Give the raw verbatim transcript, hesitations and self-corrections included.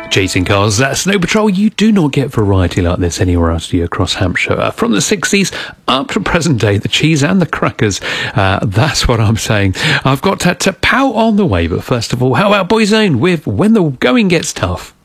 Chasing Cars, uh, Snow Patrol. You do not get variety like this anywhere else, do you, across Hampshire? Uh, from the sixties up to present day, the cheese and the crackers. Uh, that's what I'm saying. I've got to, to pout on the way, but first of all, how about Boyzone with When the Going Gets Tough?